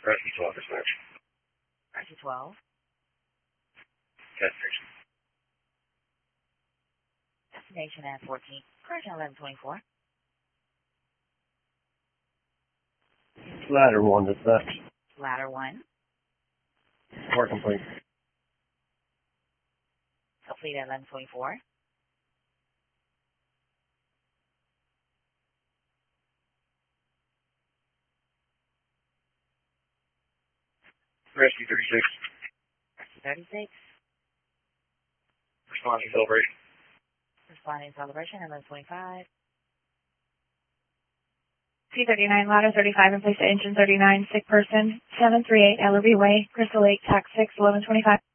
Rescue 12 dispatch. Rescue 12. Gas station. Destination at 14. Correction 1124. Ladder 1 dispatch. Ladder 1. Car complete. Complete at 1124. Rescue 36. Rescue 36. Responding celebration. Responding celebration at 1125. C39, ladder 35, in place to engine 39, sick person, 738 Ellerby Way, Crystal Lake, tax 6, 1125.